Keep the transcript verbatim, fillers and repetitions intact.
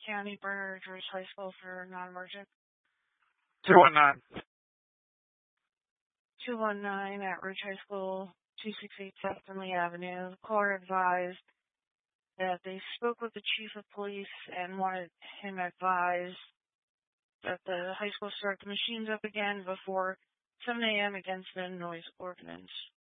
County, Bernard Ridge High School for non-emergent. two one nine. two one nine at Ridge High School, two sixty-eight South Finley Avenue. The caller advised that they spoke with the chief of police and wanted him advised that the high school start the machines up again before seven a.m. against the noise ordinance.